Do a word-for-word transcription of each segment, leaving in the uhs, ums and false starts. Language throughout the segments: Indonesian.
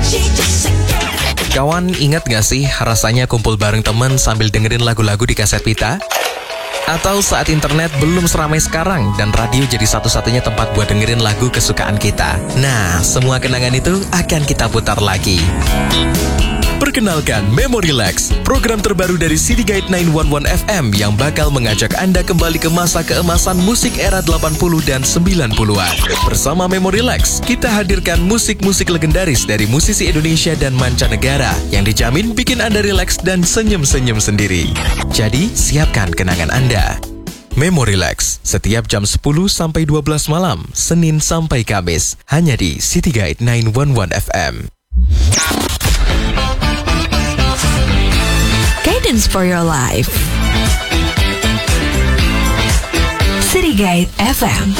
Kawan, ingat gak sih rasanya kumpul bareng temen sambil dengerin lagu-lagu di kaset pita? Atau saat internet belum seramai sekarang dan radio jadi satu-satunya tempat buat dengerin lagu kesukaan kita? Nah, semua kenangan itu akan kita putar lagi. Perkenalkan Memorilex, program terbaru dari City Guide sembilan satu satu F M yang bakal mengajak Anda kembali ke masa keemasan musik era delapan puluh dan sembilan puluhan. Bersama Memorilex, kita hadirkan musik-musik legendaris dari musisi Indonesia dan mancanegara yang dijamin bikin Anda rileks dan senyum-senyum sendiri. Jadi, siapkan kenangan Anda. Memorilex, setiap jam sepuluh sampai dua belas malam, Senin sampai Kamis, hanya di City Guide sembilan satu satu F M. Guidance for your life. City Guide F M.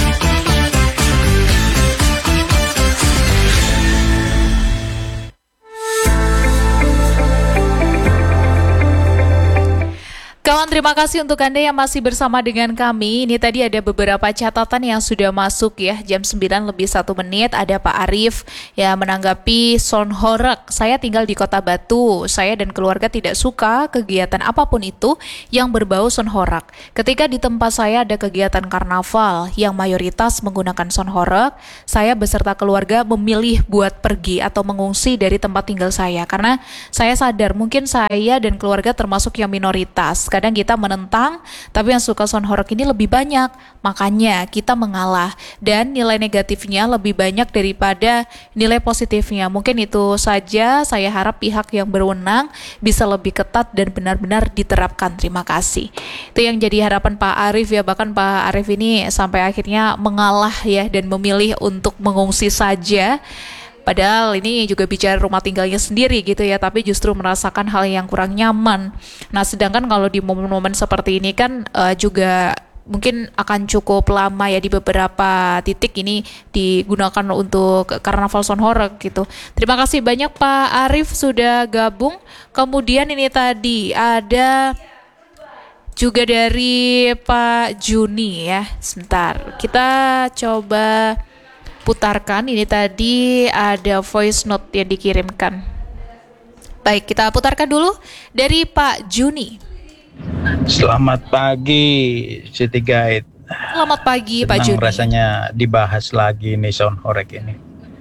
Kawan, terima kasih untuk Anda yang masih bersama dengan kami. Ini tadi ada beberapa catatan yang sudah masuk ya. Jam sembilan lebih satu menit ada Pak Arif yang menanggapi sound horeg. Saya tinggal di Kota Batu. Saya dan keluarga tidak suka kegiatan apapun itu yang berbau sound horeg. Ketika di tempat saya ada kegiatan karnaval yang mayoritas menggunakan sound horeg, saya beserta keluarga memilih buat pergi atau mengungsi dari tempat tinggal saya. Karena saya sadar mungkin saya dan keluarga termasuk yang minoritas. Kadang kita menentang, tapi yang suka sound horeg ini lebih banyak, makanya kita mengalah dan nilai negatifnya lebih banyak daripada nilai positifnya. Mungkin itu saja, saya harap pihak yang berwenang bisa lebih ketat dan benar-benar diterapkan. Terima kasih. Itu yang jadi harapan Pak Arif ya, bahkan Pak Arif ini sampai akhirnya mengalah ya dan memilih untuk mengungsi saja. Padahal ini juga bicara rumah tinggalnya sendiri gitu ya, tapi justru merasakan hal yang kurang nyaman. Nah, sedangkan kalau di momen-momen seperti ini kan uh, juga mungkin akan cukup lama ya, di beberapa titik ini digunakan untuk karnaval sound horeg gitu. Terima kasih banyak Pak Arif sudah gabung. Kemudian ini tadi ada juga dari Pak Juni ya. Sebentar, kita coba putarkan. Ini tadi ada voice note yang dikirimkan. Baik, kita putarkan dulu dari Pak Juni. Selamat pagi City Guide. Selamat pagi Senang Pak Juni. rasanya dibahas lagi nih sound horeg ini.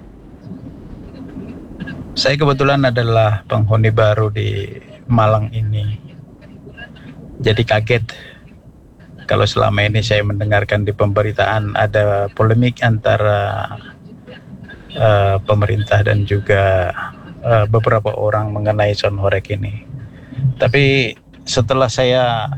Saya kebetulan adalah penghuni baru di Malang ini. Jadi kaget kalau selama ini saya mendengarkan di pemberitaan ada polemik antara uh, pemerintah dan juga uh, beberapa orang mengenai sound horeg ini. Tapi setelah saya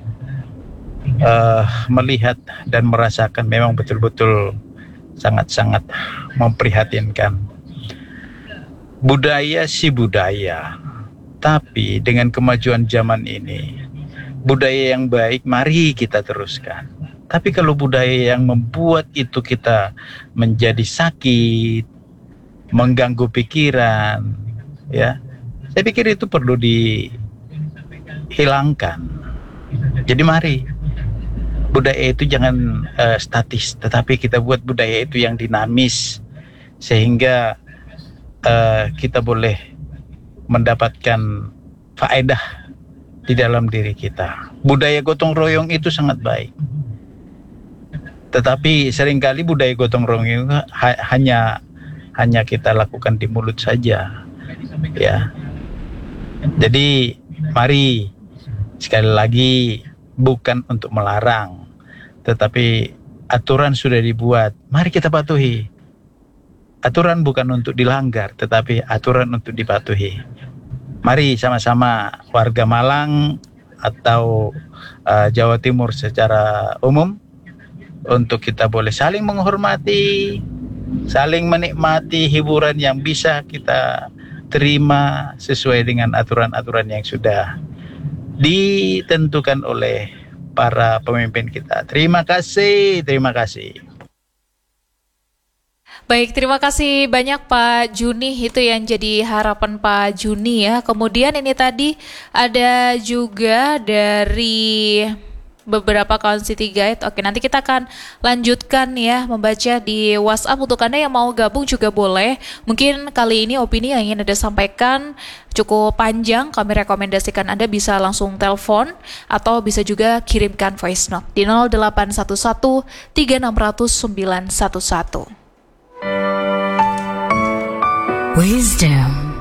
uh, melihat dan merasakan, memang betul-betul sangat-sangat memprihatinkan. Budaya sih budaya, tapi dengan kemajuan zaman ini, budaya yang baik mari kita teruskan. Tapi kalau budaya yang membuat itu kita menjadi sakit, mengganggu pikiran, ya, saya pikir itu perlu dihilangkan. Jadi mari, budaya itu jangan uh, statis, tetapi kita buat budaya itu yang dinamis, sehingga uh, kita boleh mendapatkan faedah di dalam diri kita. Budaya gotong royong itu sangat baik. Tetapi seringkali budaya gotong royong itu ha- hanya hanya kita lakukan di mulut saja. Ya. Jadi mari, sekali lagi, bukan untuk melarang, tetapi aturan sudah dibuat, mari kita patuhi. Aturan bukan untuk dilanggar, tetapi aturan untuk dipatuhi. Mari sama-sama warga Malang atau uh, Jawa Timur secara umum, untuk kita boleh saling menghormati, saling menikmati hiburan yang bisa kita terima sesuai dengan aturan-aturan yang sudah ditentukan oleh para pemimpin kita. Terima kasih, terima kasih. Baik, terima kasih banyak Pak Juni. Itu yang jadi harapan Pak Juni ya. Kemudian ini tadi ada juga dari beberapa kawan City Guide. Oke, nanti kita akan lanjutkan ya membaca di WhatsApp. Untuk Anda yang mau gabung juga boleh. Mungkin kali ini opini yang ingin Anda sampaikan cukup panjang, kami rekomendasikan Anda bisa langsung telepon atau bisa juga kirimkan voice note di nol delapan satu satu tiga enam nol nol sembilan satu satu. Wisdom.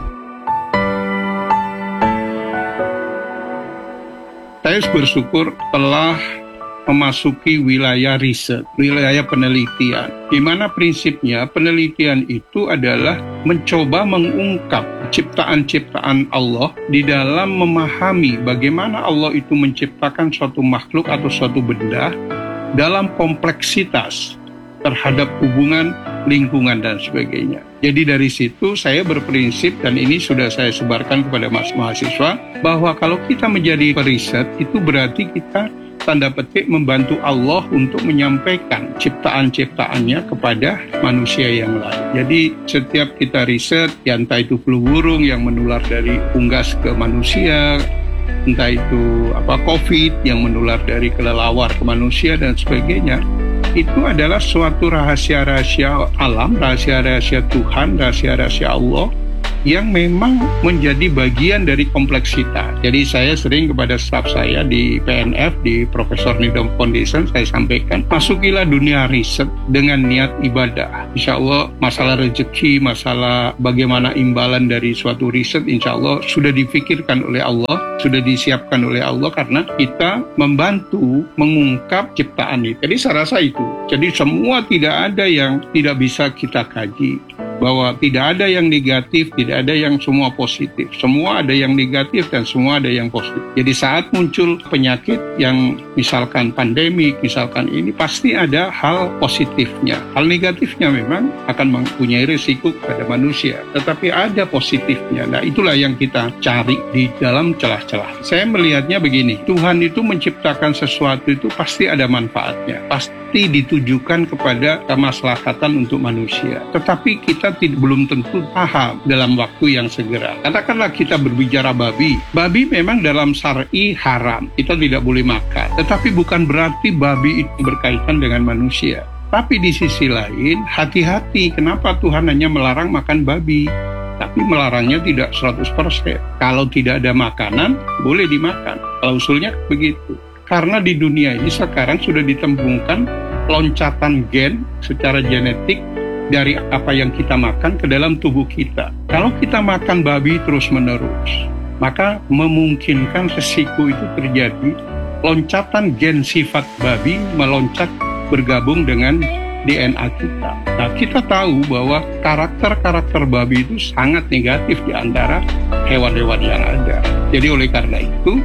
Saya bersyukur telah memasuki wilayah riset, wilayah penelitian. Di mana prinsipnya penelitian itu adalah mencoba mengungkap ciptaan-ciptaan Allah di dalam memahami bagaimana Allah itu menciptakan suatu makhluk atau suatu benda dalam kompleksitas terhadap hubungan, lingkungan, dan sebagainya. Jadi dari situ saya berprinsip, dan ini sudah saya sebarkan kepada mas mahasiswa, bahwa kalau kita menjadi periset, itu berarti kita tanda petik membantu Allah untuk menyampaikan ciptaan-ciptaannya kepada manusia yang lain. Jadi setiap kita riset, ya entah itu flu burung yang menular dari unggas ke manusia, entah itu apa COVID yang menular dari kelelawar ke manusia dan sebagainya, itu adalah suatu rahasia-rahasia alam, rahasia-rahasia Tuhan, rahasia-rahasia Allah yang memang menjadi bagian dari kompleksitas. Jadi saya sering kepada staf saya di P N F, di Profesor Nidom Foundation, saya sampaikan, masukilah dunia riset dengan niat ibadah. Insya Allah masalah rezeki, masalah bagaimana imbalan dari suatu riset, insya Allah sudah difikirkan oleh Allah, sudah disiapkan oleh Allah, karena kita membantu mengungkap ciptaan itu. Jadi saya rasa itu. Jadi semua tidak ada yang tidak bisa kita kaji. Bahwa tidak ada yang negatif, tidak ada yang semua positif. Semua ada yang negatif dan semua ada yang positif. Jadi saat muncul penyakit yang misalkan pandemik, misalkan ini, pasti ada hal positifnya. Hal negatifnya memang akan mempunyai risiko kepada manusia. Tetapi ada positifnya. Nah itulah yang kita cari di dalam celah-celah. Saya melihatnya begini, Tuhan itu menciptakan sesuatu itu pasti ada manfaatnya. Pasti ditujukan kepada kemaslahatan untuk manusia. Tetapi kita Tidak, belum tentu paham dalam waktu yang segera. Katakanlah kita berbicara babi. Babi memang dalam syar'i haram. Kita tidak boleh makan. Tetapi bukan berarti babi itu berkaitan dengan manusia. Tapi di sisi lain, hati-hati. Kenapa Tuhan hanya melarang makan babi? Tapi melarangnya tidak seratus persen. Kalau tidak ada makanan, boleh dimakan. Klausulnya begitu. Karena di dunia ini sekarang sudah ditemukan loncatan gen secara genetik dari apa yang kita makan ke dalam tubuh kita. Kalau kita makan babi terus-menerus, maka memungkinkan resiko itu terjadi. Loncatan gen sifat babi meloncat bergabung dengan D N A kita. Nah, kita tahu bahwa karakter-karakter babi itu sangat negatif di antara hewan-hewan yang ada. Jadi oleh karena itu,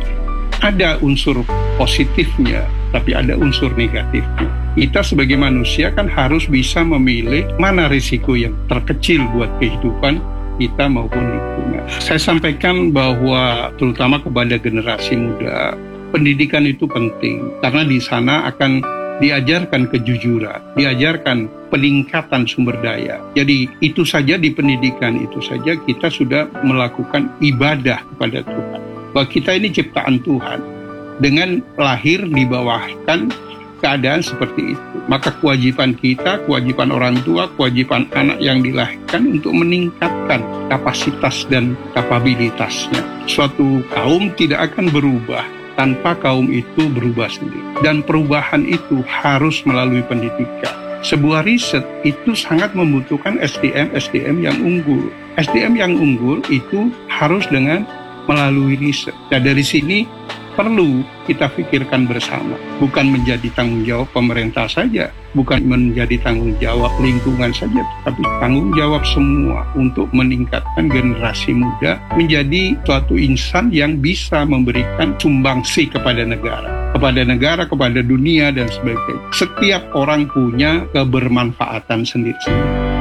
ada unsur positifnya, tapi ada unsur negatifnya. Kita sebagai manusia kan harus bisa memilih mana risiko yang terkecil buat kehidupan kita maupun lingkungan. Saya sampaikan bahwa terutama kepada generasi muda, pendidikan itu penting karena di sana akan diajarkan kejujuran, diajarkan peningkatan sumber daya. Jadi itu saja di pendidikan itu saja kita sudah melakukan ibadah kepada Tuhan. Bahwa kita ini ciptaan Tuhan dengan lahir dibawahkan keadaan seperti itu. Maka kewajiban kita, kewajiban orang tua, kewajiban anak yang dilahirkan untuk meningkatkan kapasitas dan kapabilitasnya. Suatu kaum tidak akan berubah tanpa kaum itu berubah sendiri. Dan perubahan itu harus melalui pendidikan. Sebuah riset itu sangat membutuhkan S D M S D M yang unggul. S D M yang unggul itu harus dengan melalui riset. Nah dari sini perlu kita pikirkan bersama, bukan menjadi tanggung jawab pemerintah saja, bukan menjadi tanggung jawab lingkungan saja, tapi tanggung jawab semua untuk meningkatkan generasi muda menjadi suatu insan yang bisa memberikan sumbangsi kepada negara, kepada negara, kepada dunia dan sebagainya. Setiap orang punya kebermanfaatan sendiri-sendiri.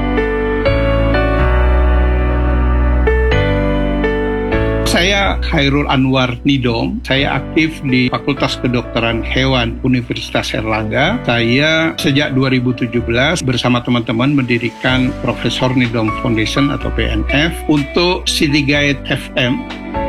Saya Khairul Anwar Nidom, saya aktif di Fakultas Kedokteran Hewan Universitas Erlangga. Saya sejak dua ribu tujuh belas bersama teman-teman mendirikan Profesor Nidom Foundation atau P N F untuk City Guide F M